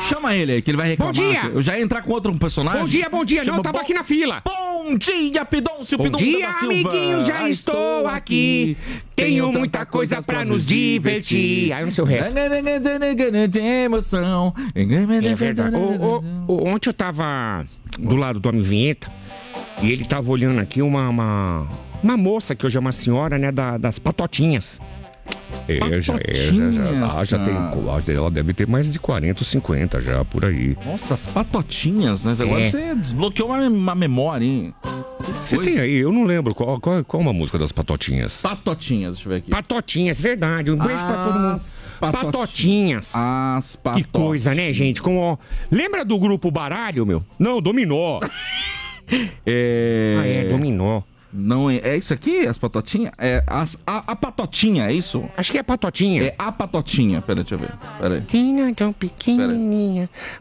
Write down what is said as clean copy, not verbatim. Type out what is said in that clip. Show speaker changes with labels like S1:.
S1: Chama ele aí, que ele vai reclamar.
S2: Bom dia.
S1: Eu já ia entrar com outro personagem.
S2: Bom dia.
S1: Chama
S2: Não, eu tava aqui na fila.
S1: Bom dia, Pidoncio,
S2: Bom
S1: Pidoncio
S2: dia,
S1: da Silva.
S2: amiguinhos, já estou aqui. Tenho muita coisa pra nos divertir. Aí eu não sei o resto.
S1: Emoção.
S2: É verdade. Ontem eu tava do lado do homem vinheta e ele tava olhando aqui uma moça que hoje é uma senhora, né, das patotinhas. Já tem. Ela deve ter mais de 40 ou 50 já, por aí.
S1: Nossa, as patotinhas, né? Agora você desbloqueou uma memória, hein?
S2: Você tem aí, eu não lembro qual é uma música das patotinhas.
S1: Patotinhas, deixa eu ver aqui.
S2: Patotinhas, verdade. Um beijo pra todo mundo. Patotinhas.
S1: As patotinhas.
S2: Que coisa, né, gente? Lembra do grupo Baralho, meu? Não, Dominó. Dominó.
S1: Não é isso aqui, as patotinhas? É a patotinha, é isso?
S2: Acho que é patotinha.
S1: É a patotinha. Pera, deixa eu ver. Pera aí.
S2: Tão pequenininha.